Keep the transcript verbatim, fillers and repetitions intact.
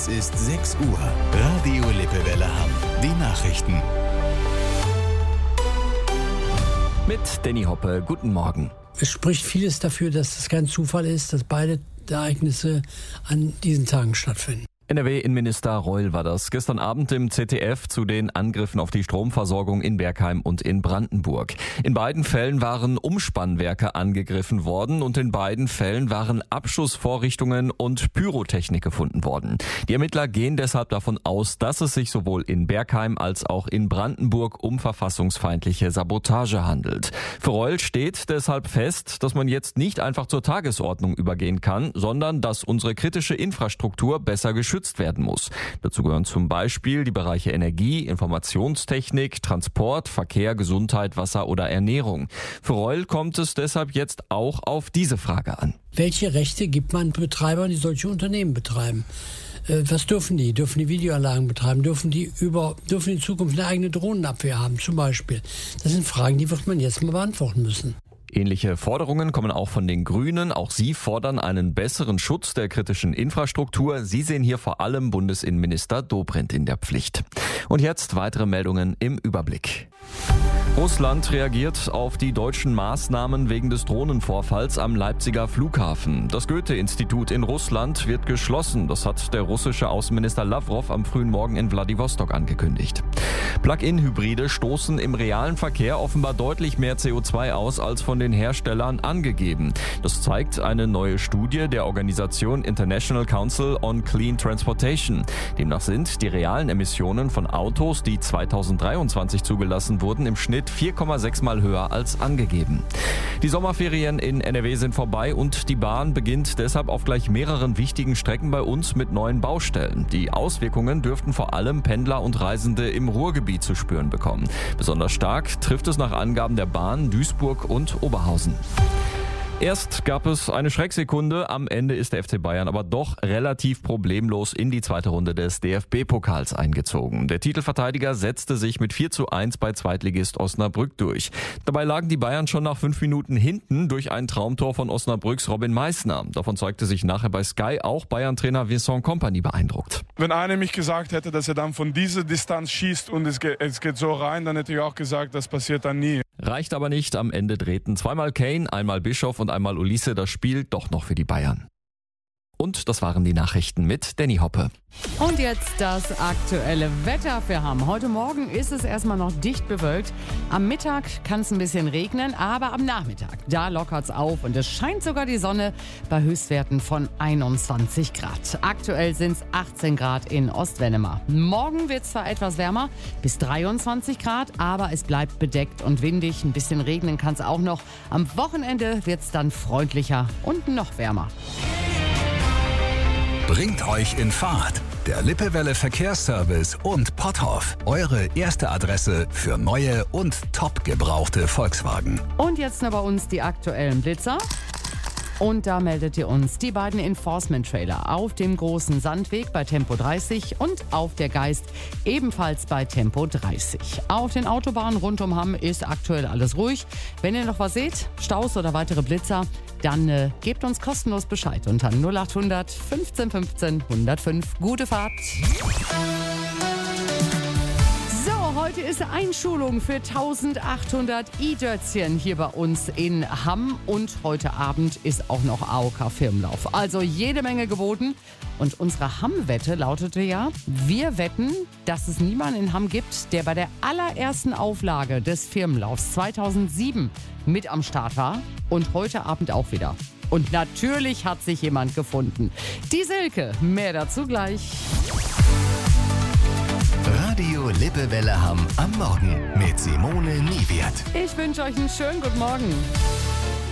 Es ist sechs Uhr. Radio Lippewelle Hamm. Die Nachrichten. Mit Danny Hoppe, guten Morgen. Es spricht vieles dafür, dass es kein Zufall ist, dass beide Ereignisse an diesen Tagen stattfinden. N R W-Innenminister Reul war das gestern Abend im Z D F zu den Angriffen auf die Stromversorgung in Bergheim und in Brandenburg. In beiden Fällen waren Umspannwerke angegriffen worden und in beiden Fällen waren Abschussvorrichtungen und Pyrotechnik gefunden worden. Die Ermittler gehen deshalb davon aus, dass es sich sowohl in Bergheim als auch in Brandenburg um verfassungsfeindliche Sabotage handelt. Für Reul steht deshalb fest, dass man jetzt nicht einfach zur Tagesordnung übergehen kann, sondern dass unsere kritische Infrastruktur besser geschützt werden muss. Dazu gehören zum Beispiel die Bereiche Energie, Informationstechnik, Transport, Verkehr, Gesundheit, Wasser oder Ernährung. Für Reul kommt es deshalb jetzt auch auf diese Frage an. Welche Rechte gibt man Betreibern, die solche Unternehmen betreiben? Äh, was dürfen die? Dürfen die Videoanlagen betreiben? Dürfen die über, dürfen die in Zukunft eine eigene Drohnenabwehr haben zum Beispiel? Das sind Fragen, die wird man jetzt mal beantworten müssen. Ähnliche Forderungen kommen auch von den Grünen. Auch sie fordern einen besseren Schutz der kritischen Infrastruktur. Sie sehen hier vor allem Bundesinnenminister Dobrindt in der Pflicht. Und jetzt weitere Meldungen im Überblick. Russland reagiert auf die deutschen Maßnahmen wegen des Drohnenvorfalls am Leipziger Flughafen. Das Goethe-Institut in Russland wird geschlossen. Das hat der russische Außenminister Lavrov am frühen Morgen in Wladiwostok angekündigt. Plug-in-Hybride stoßen im realen Verkehr offenbar deutlich mehr C O zwei aus als von den Herstellern angegeben. Das zeigt eine neue Studie der Organisation International Council on Clean Transportation. Demnach sind die realen Emissionen von Autos, die zweitausenddreiundzwanzig zugelassen wurden, im Schnitt vier Komma sechs Mal höher als angegeben. Die Sommerferien in N R W sind vorbei und die Bahn beginnt deshalb auf gleich mehreren wichtigen Strecken bei uns mit neuen Baustellen. Die Auswirkungen dürften vor allem Pendler und Reisende im Ruhrgebiet zu spüren bekommen. Besonders stark trifft es nach Angaben der Bahn Duisburg und Oberhausen. Erst gab es eine Schrecksekunde, am Ende ist der F C Bayern aber doch relativ problemlos in die zweite Runde des D F B-Pokals eingezogen. Der Titelverteidiger setzte sich mit vier zu eins bei Zweitligist Osnabrück durch. Dabei lagen die Bayern schon nach fünf Minuten hinten durch ein Traumtor von Osnabrücks Robin Meissner. Davon zeigte sich nachher bei Sky auch Bayern-Trainer Vincent Kompany beeindruckt. Wenn einer mich gesagt hätte, dass er dann von dieser Distanz schießt und es geht, es geht so rein, dann hätte ich auch gesagt, das passiert dann nie. Reicht aber nicht, am Ende drehten zweimal Kane, einmal Bischof und einmal Ulisse das Spiel doch noch für die Bayern. Und das waren die Nachrichten mit Danny Hoppe. Und jetzt das aktuelle Wetter für Hamm. Heute Morgen ist es erstmal noch dicht bewölkt. Am Mittag kann es ein bisschen regnen, aber am Nachmittag, da lockert es auf und es scheint sogar die Sonne bei Höchstwerten von einundzwanzig Grad. Aktuell sind es achtzehn Grad in Ostwennema. Morgen wird es zwar etwas wärmer, bis dreiundzwanzig Grad, aber es bleibt bedeckt und windig. Ein bisschen regnen kann es auch noch. Am Wochenende wird es dann freundlicher und noch wärmer. Bringt euch in Fahrt. Der Lippewelle Verkehrsservice und Potthoff. Eure erste Adresse für neue und top gebrauchte Volkswagen. Und jetzt noch bei uns die aktuellen Blitzer. Und da meldet ihr uns die beiden Enforcement-Trailer auf dem großen Sandweg bei Tempo dreißig und auf der Geist ebenfalls bei Tempo dreißig. Auf den Autobahnen rund um Hamm ist aktuell alles ruhig. Wenn ihr noch was seht, Staus oder weitere Blitzer, dann äh, gebt uns kostenlos Bescheid unter null acht hundert fünfzehn fünfzehn hundertfünf. Gute Fahrt! Heute ist Einschulung für eintausendachthundert I-Dötzchen hier bei uns in Hamm und heute Abend ist auch noch A O K-Firmenlauf. Also jede Menge geboten und unsere Hamm-Wette lautete ja, wir wetten, dass es niemanden in Hamm gibt, der bei der allerersten Auflage des Firmenlaufs zweitausendsieben mit am Start war und heute Abend auch wieder. Und natürlich hat sich jemand gefunden. Die Silke, mehr dazu gleich. Radio Lippewelle Hamm am Morgen mit Simone Niewirt. Ich wünsche euch einen schönen guten Morgen.